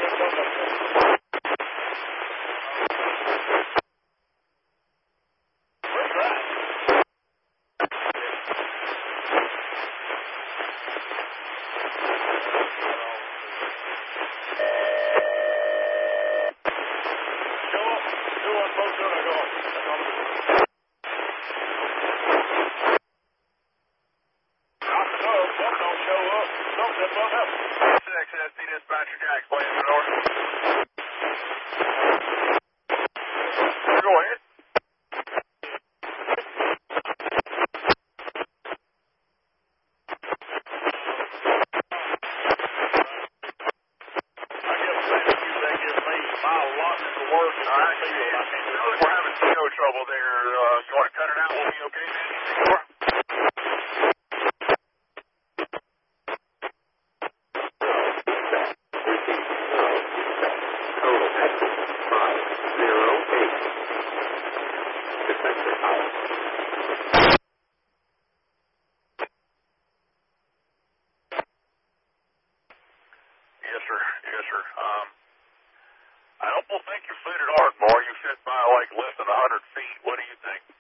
Dispatcher Jack, playing the north. Go ahead. Alright, we're having CO trouble there. You want to cut it out? We'll be okay. Sure. Yes, sir. Yes, sir. I don't think you flew it hard, more. You fit by like less than 100 feet. What do you think?